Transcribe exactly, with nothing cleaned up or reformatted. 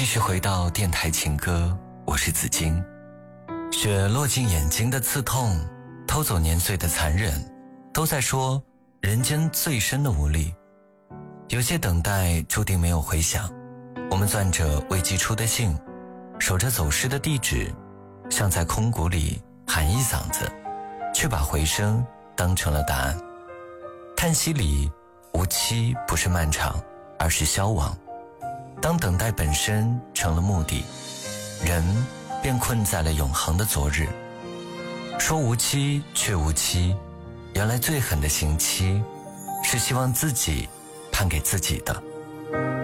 续回到电台情歌，我是子金。雪落进眼睛的刺痛，偷走年岁的残忍，都在说人间最深的无力。有些等待注定没有回响，我们攥着未寄出的信，守着走失的地址，像在空谷里喊一嗓子，却把回声当成了答案。叹息里，无期不是漫长，而是消亡。当等待本身成了目的，人便困在了永恒的昨日。说无期却无期，原来最狠的刑期是希望自己判给自己的。